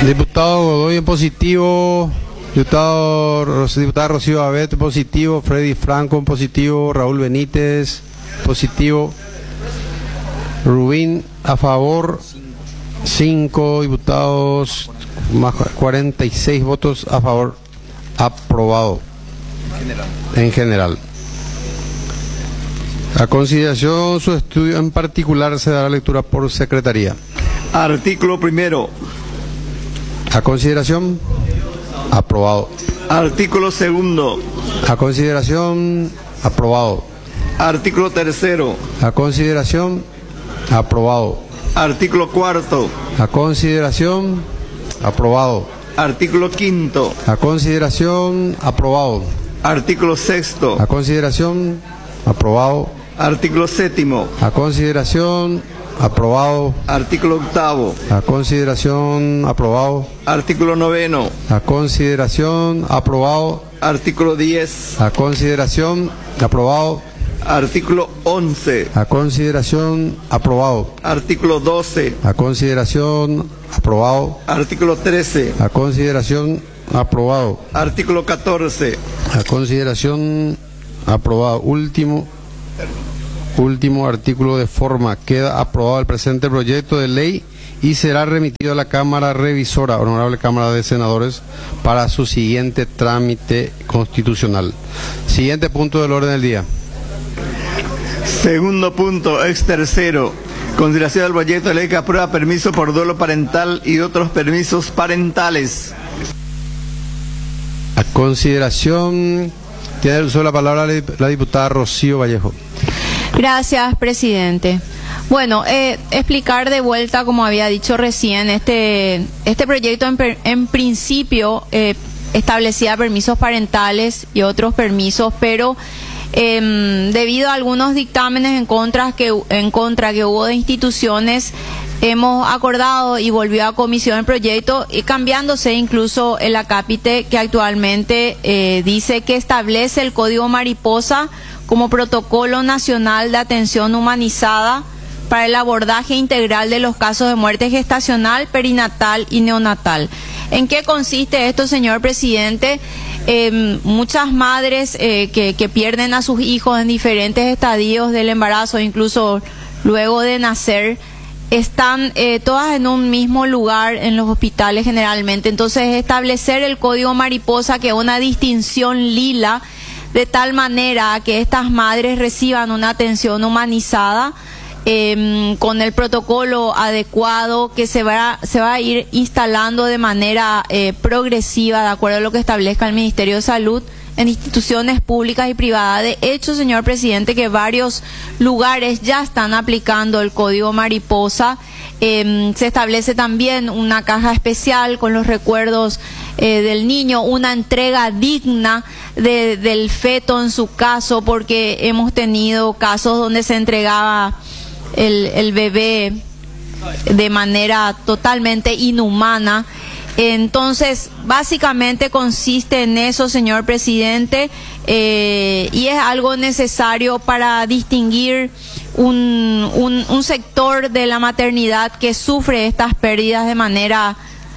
Diputado Godoy en positivo, diputada Rocío Abet positivo, Freddy Franco en positivo, Raúl Benítez positivo, Rubín a favor, 5 diputados, más 46 votos a favor, aprobado en general. A consideración su estudio en particular se dará lectura por secretaría. Artículo primero. A consideración, aprobado. Artículo segundo. A consideración, aprobado. Artículo tercero. A consideración, aprobado. Artículo cuarto. A consideración, aprobado. Artículo quinto. A consideración, aprobado. Artículo sexto. A consideración, aprobado. Artículo séptimo. A consideración, aprobado. Artículo octavo. A consideración, aprobado. Artículo noveno. A consideración, aprobado. Artículo 10. A consideración, aprobado. Artículo 11. A consideración, aprobado. Artículo 12. A consideración, aprobado. Artículo 13. A consideración, aprobado. Artículo 14. A consideración, aprobado. Último artículo de forma. Queda aprobado el presente proyecto de ley y será remitido a la Cámara Revisora, Honorable Cámara de Senadores, para su siguiente trámite constitucional. Siguiente punto del orden del día. Segundo punto, ex tercero. Consideración del proyecto de ley que aprueba permiso por dolo parental y otros permisos parentales. A consideración, tiene el uso de la palabra la diputada Rocío Vallejo. Gracias, presidente. Bueno, explicar de vuelta, como había dicho recién, este proyecto en principio establecía permisos parentales y otros permisos, pero debido a algunos dictámenes en contra que hubo de instituciones, hemos acordado y volvió a comisión el proyecto, y cambiándose incluso el acápite que actualmente dice que establece el Código Mariposa como protocolo nacional de atención humanizada para el abordaje integral de los casos de muerte gestacional, perinatal y neonatal. ¿En qué consiste esto, señor presidente? Muchas madres que pierden a sus hijos en diferentes estadios del embarazo, incluso luego de nacer, están todas en un mismo lugar en los hospitales generalmente. Entonces, establecer el Código Mariposa, que es una distinción lila, de tal manera que estas madres reciban una atención humanizada, con el protocolo adecuado que se va a ir instalando de manera progresiva, de acuerdo a lo que establezca el Ministerio de Salud, en instituciones públicas y privadas. De hecho, señor presidente, que varios lugares ya están aplicando el Código Mariposa. Se establece también una caja especial con los recuerdos del niño, una entrega digna del feto en su caso, porque hemos tenido casos donde se entregaba el bebé de manera totalmente inhumana. Entonces, básicamente consiste en eso, señor presidente, y es algo necesario para distinguir un sector de la maternidad que sufre estas pérdidas de manera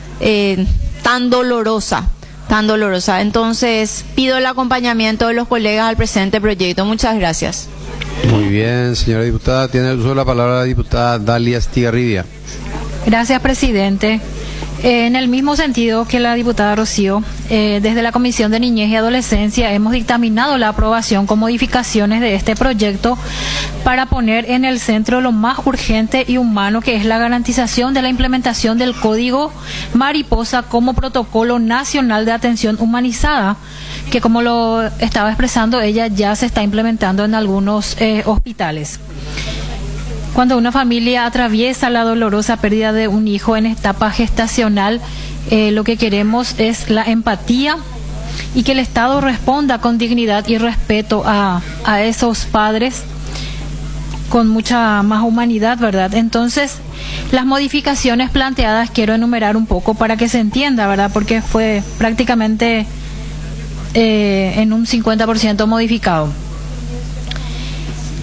tan dolorosa. Entonces, pido el acompañamiento de los colegas al presente proyecto. Muchas gracias. Muy bien, señora diputada. Tiene el uso de la palabra la diputada Dalia Estigarribia. Gracias, presidente. En el mismo sentido que la diputada Rocío, desde la Comisión de Niñez y Adolescencia hemos dictaminado la aprobación con modificaciones de este proyecto para poner en el centro lo más urgente y humano, que es la garantización de la implementación del Código Mariposa como protocolo nacional de atención humanizada, que, como lo estaba expresando ella, ya se está implementando en algunos hospitales. Cuando una familia atraviesa la dolorosa pérdida de un hijo en etapa gestacional, lo que queremos es la empatía y que el Estado responda con dignidad y respeto a esos padres con mucha más humanidad, ¿verdad? Entonces, las modificaciones planteadas quiero enumerar un poco para que se entienda, ¿verdad? Porque fue prácticamente en un 50% modificado.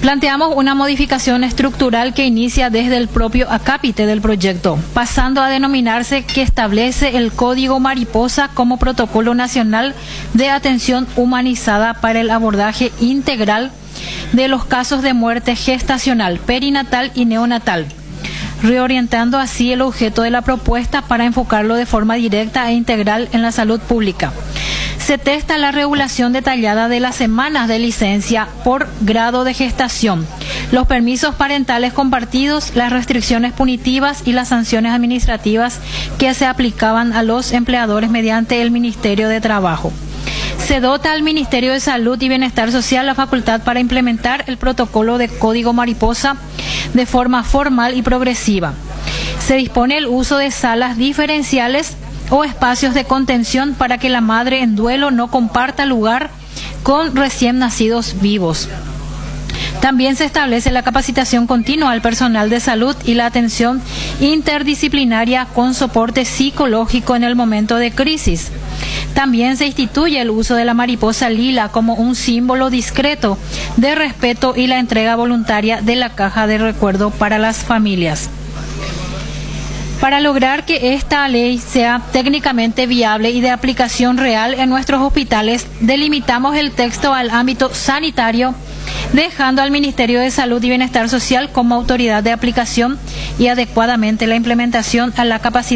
Planteamos una modificación estructural que inicia desde el propio acápite del proyecto, pasando a denominarse que establece el Código Mariposa como Protocolo Nacional de Atención Humanizada para el abordaje integral de los casos de muerte gestacional, perinatal y neonatal, reorientando así el objeto de la propuesta para enfocarlo de forma directa e integral en la salud pública. Se testa la regulación detallada de las semanas de licencia por grado de gestación, los permisos parentales compartidos, las restricciones punitivas y las sanciones administrativas que se aplicaban a los empleadores mediante el Ministerio de Trabajo. Se dota al Ministerio de Salud y Bienestar Social la facultad para implementar el protocolo de Código Mariposa de forma formal y progresiva. Se dispone el uso de salas diferenciales o espacios de contención para que la madre en duelo no comparta lugar con recién nacidos vivos. También se establece la capacitación continua al personal de salud y la atención interdisciplinaria con soporte psicológico en el momento de crisis. También se instituye el uso de la mariposa lila como un símbolo discreto de respeto y la entrega voluntaria de la caja de recuerdo para las familias. Para lograr que esta ley sea técnicamente viable y de aplicación real en nuestros hospitales, delimitamos el texto al ámbito sanitario, dejando al Ministerio de Salud y Bienestar Social como autoridad de aplicación y adecuadamente la implementación a la capacidad